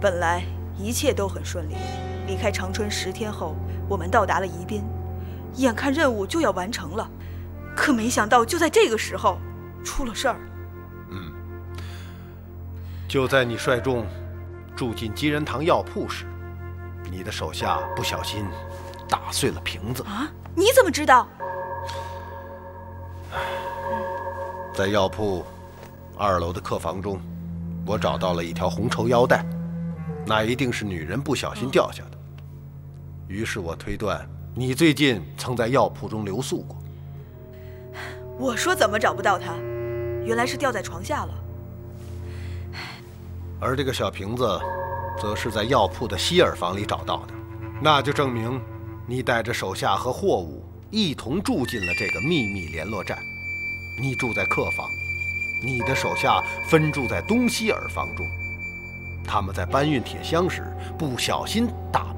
本来一切都很顺利，离开长春10天后，我们到达了宜宾，眼看任务就要完成了，可没想到就在这个时候出了事儿。 就在你率众住进金仁堂药铺时，你的手下不小心打碎了瓶子。 啊？你怎么知道？ 在药铺2楼的客房中，我找到了一条红绸腰带，那一定是女人不小心掉下的。于是我推断，你最近曾在药铺中留宿过。 我说怎么找不到它，原来是掉在床下了。 而这个小瓶子，则是在药铺的希尔房里找到的，那就证明你带着手下和货物一同住进了这个秘密联络站。你住在客房，你的手下分住在东希尔房中。他们在搬运铁箱时不小心打